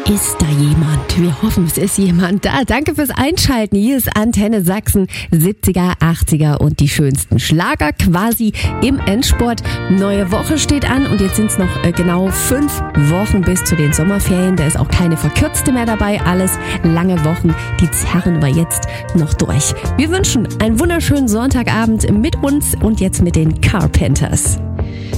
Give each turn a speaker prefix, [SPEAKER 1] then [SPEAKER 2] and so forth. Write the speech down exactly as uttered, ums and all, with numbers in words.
[SPEAKER 1] Ist da jemand? Wir hoffen, es ist jemand da. Danke fürs Einschalten. Hier ist Antenne Sachsen, siebziger, achtziger und die schönsten Schlager quasi im Endspurt. Neue Woche steht an und jetzt sind es noch äh, genau fünf Wochen bis zu den Sommerferien. Da ist auch keine verkürzte mehr dabei. Alles lange Wochen, die zerren wir jetzt noch durch. Wir wünschen einen wunderschönen Sonntagabend mit uns und jetzt mit den Carpenters.